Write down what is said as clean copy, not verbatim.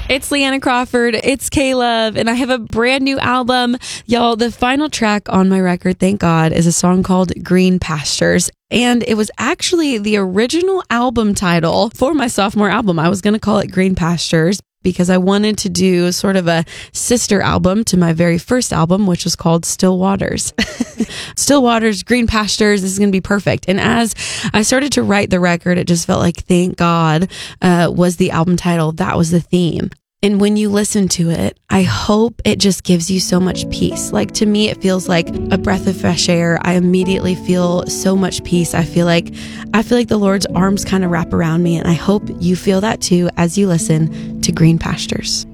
It's Leanna Crawford. It's Caleb, and I have a brand new album. Y'all, the final track on my record, thank God, is a song called Green Pastures. And it was actually the original album title for my sophomore album. I was going to call it Green Pastures because I wanted to do sort of a sister album to my very first album, which was called Still Waters. Still Waters, Green Pastures, this is going to be perfect. And as I started to write the record, it just felt like, thank God, was the album title. That was the theme. And when you listen to it, I hope it just gives you so much peace. Like, to me, it feels like a breath of fresh air. I immediately feel so much peace. I feel like the Lord's arms kind of wrap around me. And I hope you feel that too as you listen to Green Pastures.